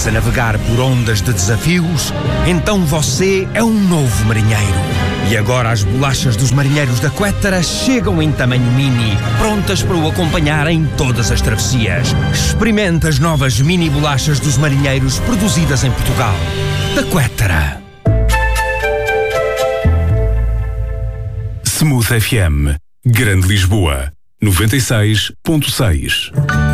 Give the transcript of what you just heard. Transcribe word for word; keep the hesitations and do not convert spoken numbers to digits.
dias a navegar por ondas de desafios, então você é um novo marinheiro. E agora as bolachas dos marinheiros da Quettara chegam em tamanho mini, prontas para o acompanhar em todas as travessias. Experimente as novas mini bolachas dos marinheiros produzidas em Portugal. Da Quettara. Smooth F M, Grande Lisboa, noventa e seis ponto seis.